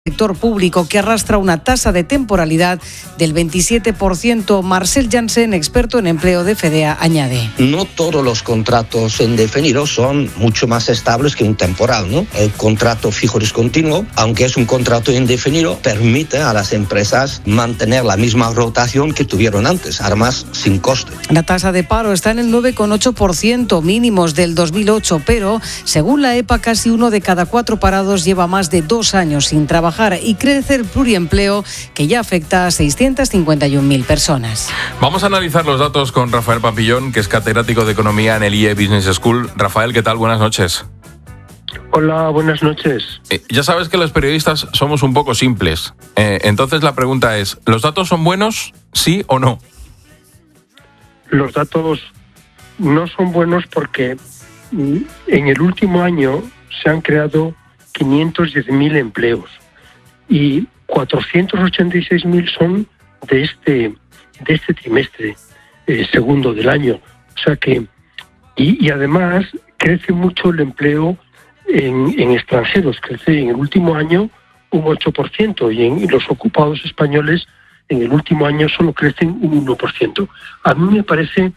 sector público, que arrastra una tasa de temporalidad del 27%. Marcel Jansen, experto en empleo de Fedea, añade: no todos los contratos indefinidos son mucho más estables que un temporal, ¿no? El contrato fijo discontinuo, aunque es un contrato indefinido, permite a las empresas mantener la misma rotación que tuvieron antes, además sin coste. La tasa de paro está en el 9,8%, mínimos del 2008, pero según la EPA, casi 1 de cada 4 parados lleva más de 2 años sin trabajar, y crece el pluriempleo, que ya afecta a 651.000 personas. Vamos a analizar los datos con Rafael Pampillón, que es catedrático de Economía en el IE Business School. Rafael, ¿qué tal? Buenas noches. Hola, buenas noches. Ya sabes que los periodistas somos un poco simples. Entonces la pregunta es, ¿los datos son buenos, sí o no? Los datos no son buenos porque en el último año se han creado 510.000 empleos. Y 486.000 son de este trimestre segundo del año. O sea que, y además crece mucho el empleo en extranjeros, crece en el último año un 8%, y en los ocupados españoles en el último año solo crecen un 1%. A mí me parece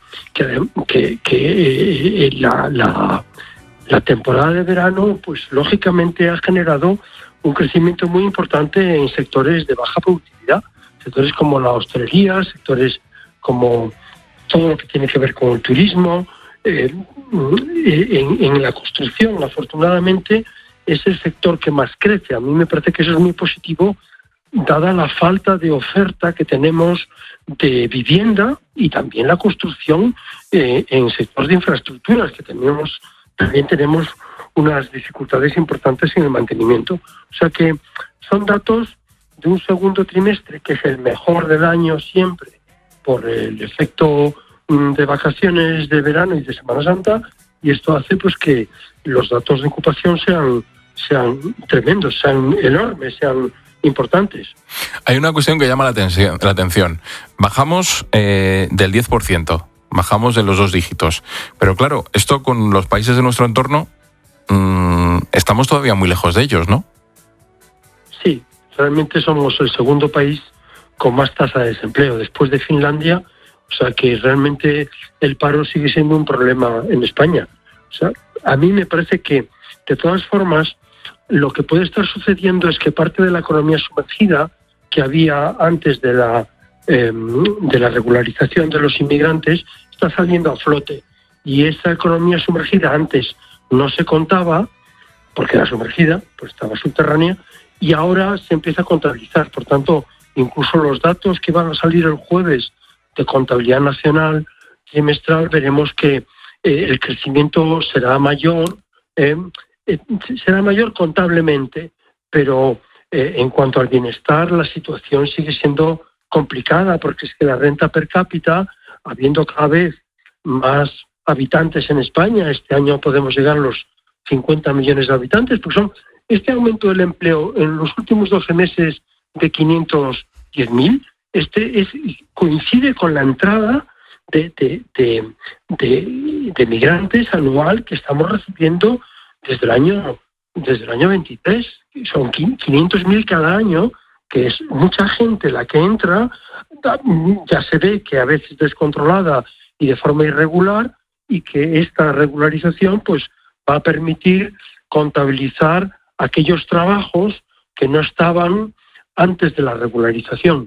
que la temporada de verano, pues lógicamente ha generado un crecimiento muy importante en sectores de baja productividad, sectores como la hostelería, sectores como todo lo que tiene que ver con el turismo, en la construcción. Afortunadamente es el sector que más crece. A mí me parece que eso es muy positivo, dada la falta de oferta que tenemos de vivienda y también la construcción en sectores de infraestructuras, que también tenemos unas dificultades importantes en el mantenimiento. O sea que son datos de un segundo trimestre que es el mejor del año siempre por el efecto de vacaciones de verano y de Semana Santa, y esto hace pues que los datos de ocupación sean tremendos, sean enormes, sean importantes. Hay una cuestión que llama la atención. Bajamos del 10%, bajamos de los 2 dígitos, pero claro, esto con los países de nuestro entorno estamos todavía muy lejos de ellos, ¿no? Sí, realmente somos el segundo país con más tasa de desempleo después de Finlandia. O sea que realmente el paro sigue siendo un problema en España. O sea, a mí me parece que, de todas formas, lo que puede estar sucediendo es que parte de la economía sumergida que había antes de la regularización de los inmigrantes está saliendo a flote. Y esa economía sumergida antes no se contaba, porque era sumergida, pues estaba subterránea, y ahora se empieza a contabilizar. Por tanto, incluso los datos que van a salir el jueves de contabilidad nacional trimestral, veremos que el crecimiento será mayor contablemente, pero en cuanto al bienestar, la situación sigue siendo complicada, porque es que la renta per cápita, habiendo cada vez más habitantes en España, este año podemos llegar a los 50 millones de habitantes, pues este aumento del empleo en los últimos 12 meses de 510.000, coincide con la entrada de migrantes anual que estamos recibiendo desde el año 23. Son 500.000 cada año, que es mucha gente la que entra. Ya se ve que a veces descontrolada y de forma irregular, y que esta regularización pues va a permitir contabilizar aquellos trabajos que no estaban antes de la regularización.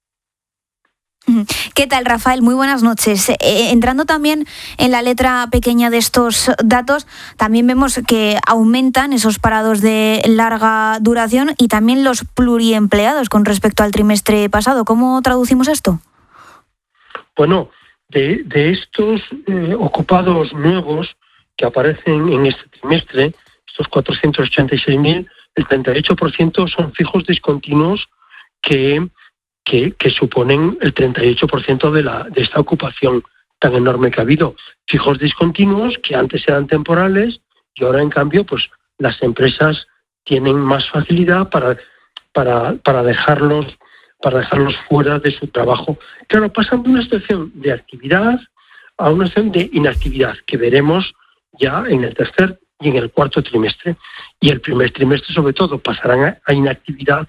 ¿Qué tal, Rafael? Muy buenas noches. Entrando también en la letra pequeña de estos datos, también vemos que aumentan esos parados de larga duración y también los pluriempleados con respecto al trimestre pasado. ¿Cómo traducimos esto? Bueno, de estos ocupados nuevos que aparecen en este trimestre, estos 486.000, el 38% son fijos discontinuos que suponen el 38% de esta ocupación tan enorme que ha habido. Fijos discontinuos que antes eran temporales y ahora, en cambio, pues las empresas tienen más facilidad para dejarlos fuera de su trabajo. Claro, pasan de una situación de actividad a una situación de inactividad, que veremos ya en el tercer y en el cuarto trimestre. Y el primer trimestre, sobre todo, pasarán a inactividad